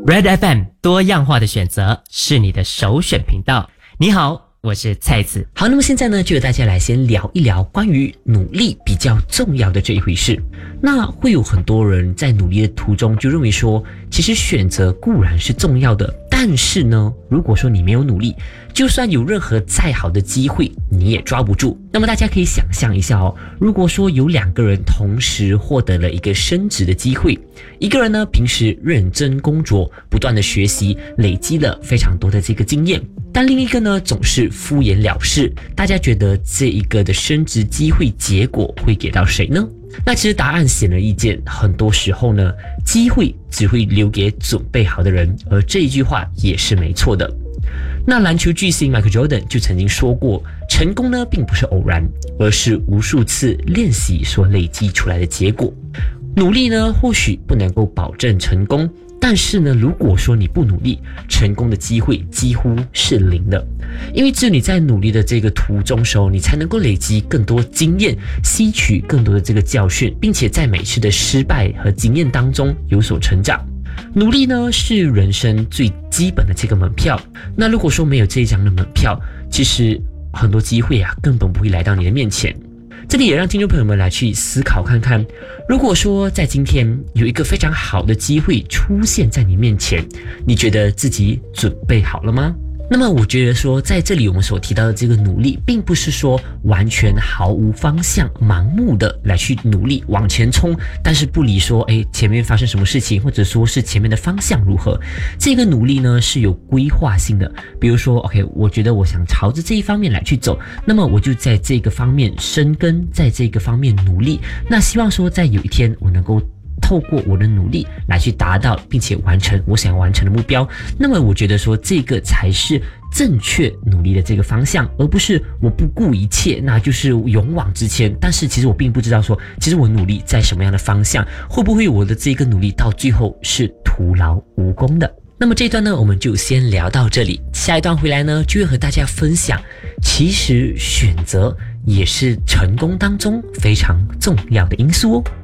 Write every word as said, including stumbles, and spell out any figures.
Red F M 多样化的选择是你的首选频道。你好，我是蔡子。 好，那么现在呢，就由大家来先聊一聊关于努力比较重要的这一回事。那会有很多人在努力的途中就认为说，其实选择固然是重要的，但是呢，如果说你没有努力，就算有任何再好的机会，你也抓不住。那么大家可以想象一下哦，如果说有两个人同时获得了一个升职的机会，一个人呢平时认真工作，不断的学习，累积了非常多的这个经验，但另一个呢总是敷衍了事，大家觉得这一个的升职机会结果会给到谁呢？那其实答案显而易见，很多时候呢，机会只会留给准备好的人，而这一句话也是没错的。那篮球巨星 Michael Jordan 就曾经说过，成功呢并不是偶然，而是无数次练习所累积出来的结果。努力呢或许不能够保证成功，但是呢，如果说你不努力，成功的机会几乎是零的。因为只有你在努力的这个途中时候，你才能够累积更多经验，吸取更多的这个教训，并且在每次的失败和经验当中有所成长。努力呢是人生最基本的这个门票，那如果说没有这一张的门票，其实很多机会啊根本不会来到你的面前。这里也让听众朋友们来去思考看看，如果说在今天有一个非常好的机会出现在你面前，你觉得自己准备好了吗？那么我觉得说，在这里我们所提到的这个努力，并不是说完全毫无方向、盲目的来去努力往前冲，但是不理说，哎，前面发生什么事情，或者说是前面的方向如何。这个努力呢是有规划性的，比如说 ，OK， 我觉得我想朝着这一方面来去走，那么我就在这个方面深耕，在这个方面努力。那希望说，在有一天我能够透过我的努力来去达到并且完成我想要完成的目标，那么我觉得说这个才是正确努力的这个方向，而不是我不顾一切，那就是勇往直前，但是其实我并不知道说其实我努力在什么样的方向，会不会我的这个努力到最后是徒劳无功的。那么这一段呢我们就先聊到这里，下一段回来呢就会和大家分享，其实选择也是成功当中非常重要的因素哦。